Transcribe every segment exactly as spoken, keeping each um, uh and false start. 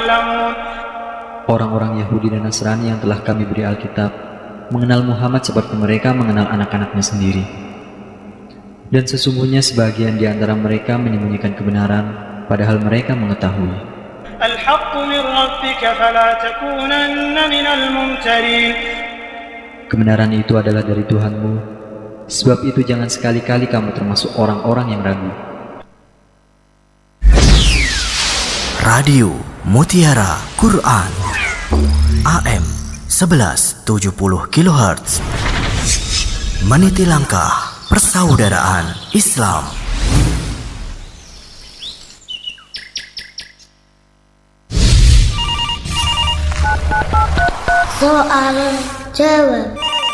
يعلمون. Orang-orang Yahudi dan Nasrani yang telah kami beri Alkitab mengenal Muhammad seperti mereka mengenal anak-anaknya sendiri. Dan sesungguhnya sebagian di antara mereka menyembunyikan kebenaran, padahal mereka mengetahui. الحق من ربك فلا تكونن من الممترين. Kebenaran itu adalah dari Tuhanmu, sebab itu jangan sekali-kali kamu termasuk orang-orang yang ragu. Radio Mutiara Quran A M sebelas tujuh puluh kilohertz, meniti langkah persaudaraan Islam. Soal jawab.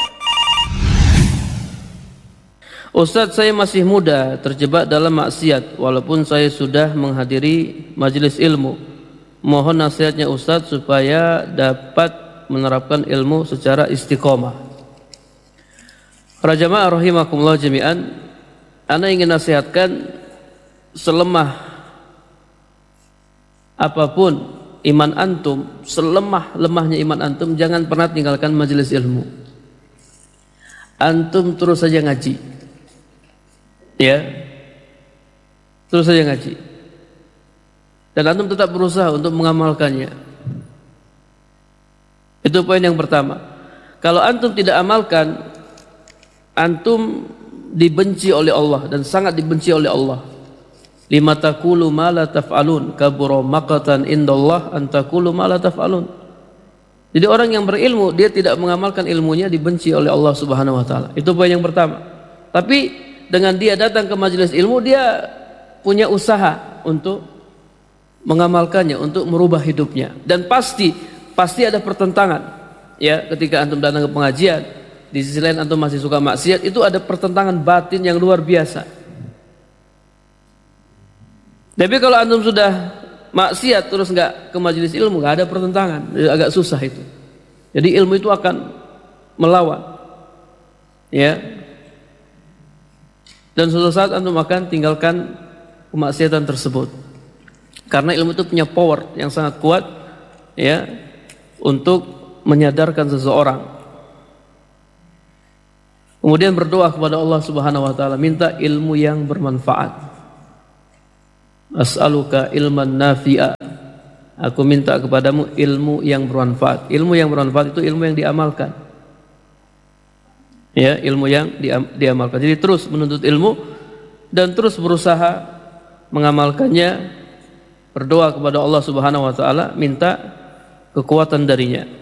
Ustadz, saya masih muda, terjebak dalam maksiat walaupun saya sudah menghadiri majelis ilmu. Mohon nasihatnya Ustadz supaya dapat menerapkan ilmu secara istiqomah. Para jamaah rahimakumullah jami'an, ana ingin nasihatkan, selemah apapun iman antum, selemah-lemahnya iman antum, jangan pernah tinggalkan majelis ilmu. Antum terus saja ngaji. Ya, terus saja ngaji. Dan antum tetap berusaha untuk mengamalkannya. Itu poin yang pertama. Kalau antum tidak amalkan, antum dibenci oleh Allah dan sangat dibenci oleh Allah. Lima taqulu ma la taf'alun, kabura maqatan indallah an taqulu ma la taf'alun. Jadi orang yang berilmu, dia tidak mengamalkan ilmunya, dibenci oleh Allah Subhanahu wa taala. Itu poin yang pertama. Tapi dengan dia datang ke majelis ilmu, dia punya usaha untuk mengamalkannya, untuk merubah hidupnya. Dan pasti, pasti ada pertentangan. Ya, ketika antum datang ke pengajian, di sisi lain antum masih suka maksiat, itu ada pertentangan batin yang luar biasa. Tapi kalau antum sudah maksiat terus nggak ke majelis ilmu, nggak ada pertentangan, agak susah itu. Jadi ilmu itu akan melawan. Ya. Dan suatu saat antum akan tinggalkan kemaksiatan tersebut. Karena ilmu itu punya power yang sangat kuat, ya, untuk menyadarkan seseorang. Kemudian berdoa kepada Allah Subhanahu wa taala, minta ilmu yang bermanfaat. As'aluka ilman nafi'a. Aku minta kepadamu ilmu yang bermanfaat. Ilmu yang bermanfaat itu ilmu yang diamalkan. Ya, ilmu yang diamalkan. Jadi terus menuntut ilmu dan terus berusaha mengamalkannya, berdoa kepada Allah Subhanahu wa taala, minta kekuatan darinya.